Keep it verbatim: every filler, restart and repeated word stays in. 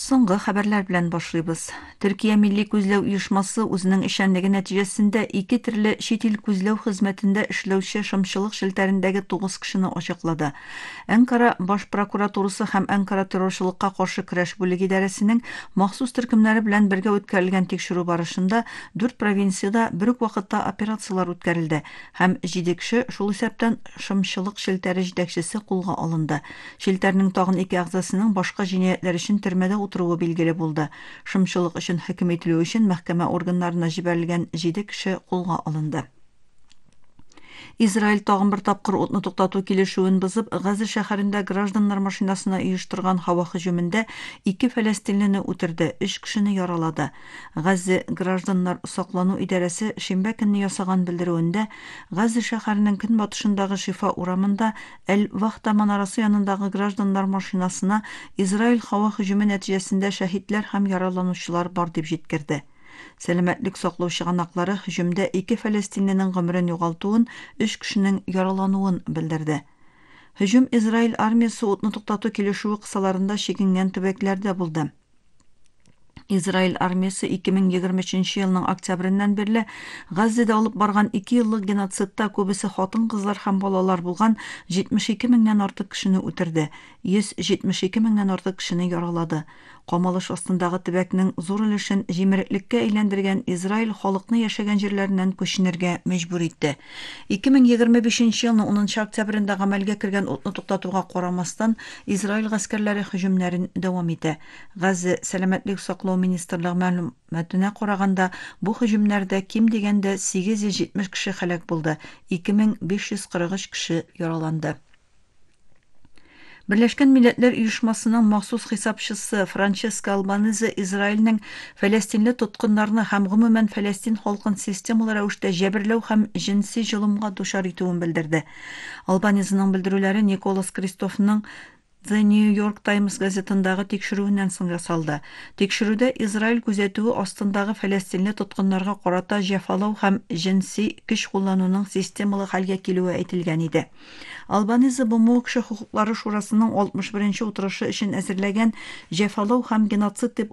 Соңгы хәбәрләр белән башлыйбыз. Төркия Милли күзләү оешмасы үзенең эшчәнлеге нәтиҗәсендә ике төрле чит ил күзләү хезмәтендә эшләүче шымчылык челтәрендәге тугыз кешене ачыклады. Әнкара баш прокуратурасы һәм Әнкара террорчылыкка каршы көрәш бүлеге идарәсенең махсус төркемнәре белән бергә үткәрелгән тикшерү барышында дүрт провинциядә бер үк вакытта операциялар үткәрелде һәм җиде кеше шул исәптән шымчылык челтәре җитәкчесе кулга алынды. Челтәрнең тагын ике әгъзасының башка җинаятьләр өчен төрмәдә утыруы билгеле булды. Шымчылык өчен хөкем ителү өчен мәхкәмә органнарына җибәрелгән җиде кеше кулга алынды. Израиль тагын бер тапкыр утны туктату килешүен бозып, Газа шәһәрендә гражданнар машинасына оештырган һава һөҗүмендә ике фәләстинлене үтерде, өч кешене яралады. Газа гражданнар саклану идарәсе шимбә көнне ясаган белдерүендә, Газа шәһәренең көнбатышындагы Шифа урамында Әл-Вахта манарасы янындагы гражданнар машинасына Израиль һава һөҗүме нәтиҗәсендә шәһитләр һәм яраланучылар бар дип җиткерде. Сәламәтлек саклау чыганаклары һөҗүмдә ике фәләстинленең гомерен югалтуын, өч кешенең яралануын белдерде. Һөҗүм Израиль армиясе утны туктату килешүе кысаларында чигенгән төбәкләрдә булды. Израиль армиясе ике мең егерме өченче елның октябреннән бирле Газзада алып барган ике еллык геноцидта күбесе хатын-кызлар һәм балалар булган җитмеш ике меңнән артык кешене үтерде, йөз җитмеш ике меңнән артык кешене яралады. Камалыш астындагы төбәкнең зур өлешен җимереклеккә әйләндергән Израиль халыкны яшәгән җирләреннән күченергә мәҗбүр итте. ике мең егерме бишенче елның унынчы октябрендә гамәлгә кергән утны туктатуга карамастан, Израиль гаскәрләре һөҗүмнәрен дәвам итә. Газа сәламәтлек саклау министрлыгы мәгълүматына караганда, бу һөҗүмнәрдә ким дигәндә сигез йөз җитмеш кеше һәлак булды, ике мең биш йөз кырык өч кеше яраланды. Берләшкән Милләтләр оешмасының махсус хисапчысы Франческа Албанезе Израильнең фәләстинле тоткыннарны һәм гомумән фәләстин халкын системалы рәвештә җәберләү һәм җинси җолымга дучар итүен белдерде. Албанезның белдерүләре Николас Кристофның The New York Times газетындагы тикшерүеннән соң ясалды. Тикшерүдә Израиль күзәтүе астындагы фәләстинле тоткыннарга карата җәфалау һәм җинси көч куллануның системалы хәлгә килүе әйтелгән иде. Албанезе БМО кеше хокуклары шурасының алтмыш беренче утырышы өчен әзерләгән җәфалау һәм геноцид дип